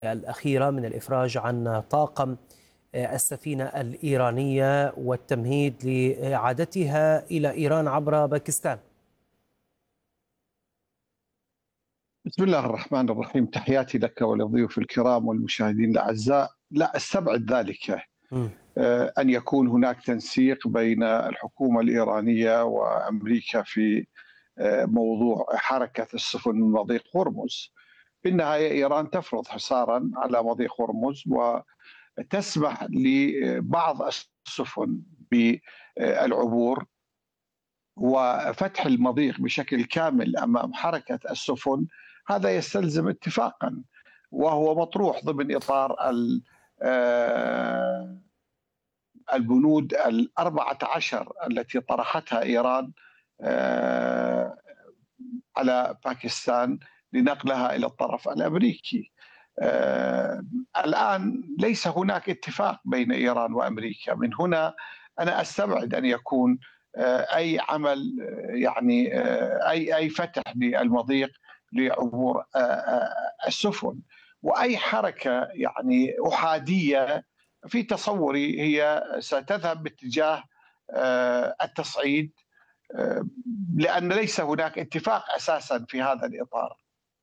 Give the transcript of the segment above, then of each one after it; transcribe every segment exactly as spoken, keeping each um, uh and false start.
الأخيرة من الإفراج عن طاقم السفينة الإيرانية والتمهيد لإعادتها إلى إيران عبر باكستان. بسم الله الرحمن الرحيم، تحياتي لك ولضيوف الكرام والمشاهدين الأعزاء. لا أستبعد ذلك م. أن يكون هناك تنسيق بين الحكومة الإيرانية وأمريكا في موضوع حركة السفن من مضيق هرمز. في النهاية إيران تفرض حصارا على مضيق هرمز وتسمح لبعض السفن بالعبور وفتح المضيق بشكل كامل أمام حركة السفن. هذا يستلزم اتفاقا وهو مطروح ضمن إطار البنود الأربعة عشر التي طرحتها إيران على باكستان لنقلها إلى الطرف الأمريكي. الآن ليس هناك اتفاق بين إيران وأمريكا، من هنا أنا أستبعد أن يكون أي عمل يعني أي أي فتح للمضيق لعبور السفن، وأي حركة يعني أحادية في تصوري هي ستذهب باتجاه التصعيد، لأن ليس هناك اتفاق أساسا في هذا الإطار.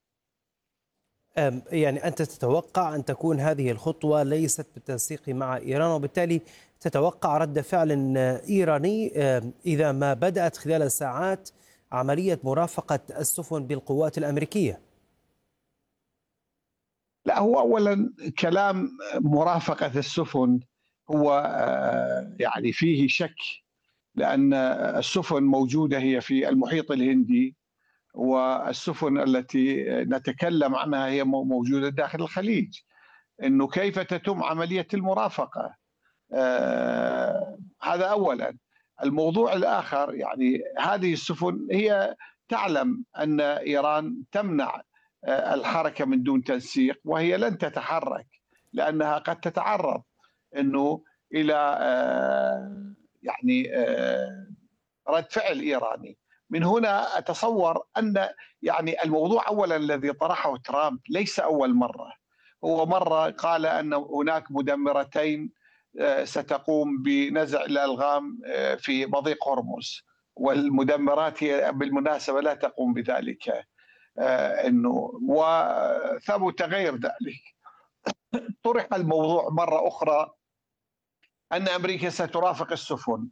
يعني أنت تتوقع أن تكون هذه الخطوة ليست بالتنسيق مع إيران، وبالتالي تتوقع رد فعل إيراني إذا ما بدأت خلال ساعات عملية مرافقة السفن بالقوات الأمريكية؟ لا، هو أولا كلام مرافقة السفن هو يعني فيه شك، لأن السفن موجودة هي في المحيط الهندي، والسفن التي نتكلم عنها هي موجودة داخل الخليج. إنه كيف تتم عملية المرافقة؟ آه هذا أولا. الموضوع الآخر يعني هذه السفن هي تعلم أن إيران تمنع آه الحركة من دون تنسيق، وهي لن تتحرك لأنها قد تتعرض أنه إلى آه يعني آه رد فعل إيراني. من هنا أتصور أن يعني الموضوع أولا الذي طرحه ترامب ليس أول مرة. هو مرة قال أن هناك مدمرتين ستقوم بنزع الألغام في مضيق هرمز، والمدمرات هي بالمناسبة لا تقوم بذلك، إنه وثبت غير ذلك. طرح الموضوع مرة أخرى أن أمريكا سترافق السفن،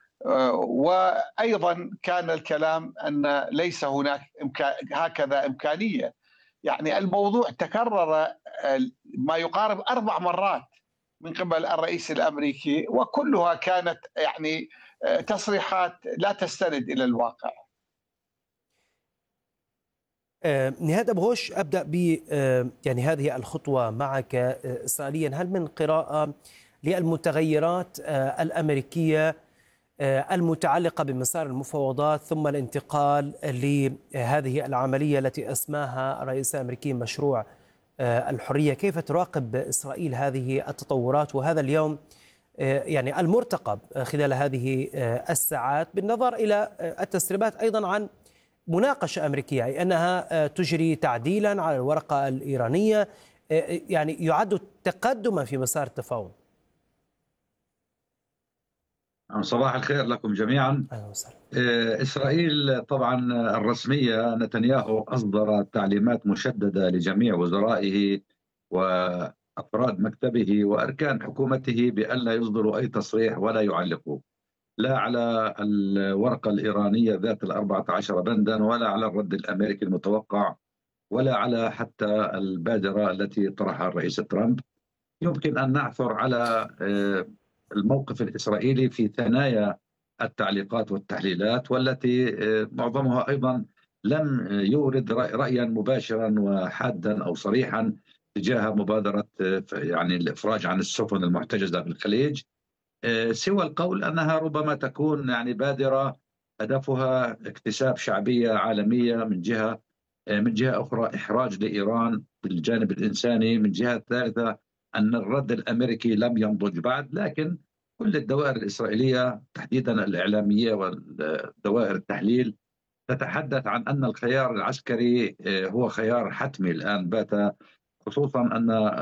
وأيضا كان الكلام أن ليس هناك هكذا إمكانية. يعني الموضوع تكرر ما يقارب أربع مرات من قبل الرئيس الأمريكي، وكلها كانت يعني تصريحات لا تستند إلى الواقع. نهاد أبو غوش، أبدأ ب يعني هذه الخطوة معك إسرائيليا. هل من قراءة للمتغيرات الأمريكية المتعلقة بمسار المفاوضات ثم الانتقال لهذه العملية التي أسماها الرئيس الأمريكي مشروع الحرية؟ كيف تراقب إسرائيل هذه التطورات وهذا اليوم يعني المرتقب خلال هذه الساعات، بالنظر إلى التسريبات أيضا عن مناقشة أمريكية، أي أنها تجري تعديلا على الورقة الإيرانية، يعني يعد تقدما في مسار التفاوض؟ صباح الخير لكم جميعا. أهلا وسهلا. إسرائيل طبعا الرسمية نتنياهو أصدر تعليمات مشددة لجميع وزرائه وأفراد مكتبه وأركان حكومته بأن لا يصدروا أي تصريح ولا يعلقوا لا على الورقة الإيرانية ذات الأربعة عشر بندا، ولا على الرد الأمريكي المتوقع، ولا على حتى البادرة التي طرحها الرئيس ترامب. يمكن أن نعثر على الموقف الإسرائيلي في ثنايا التعليقات والتحليلات، والتي معظمها أيضا لم يورد رأيا مباشرا وحادا أو صريحا تجاه مبادرة يعني الإفراج عن السفن المحتجزة في الخليج، سوى القول أنها ربما تكون يعني بادرة هدفها اكتساب شعبية عالمية من جهة، من جهة أخرى إحراج لإيران بالجانب الإنساني، من جهة ثالثة أن الرد الأمريكي لم ينضج بعد. لكن كل الدوائر الإسرائيلية تحديدا الإعلامية والدوائر التحليل تتحدث عن أن الخيار العسكري هو خيار حتمي الآن بات، خصوصا أن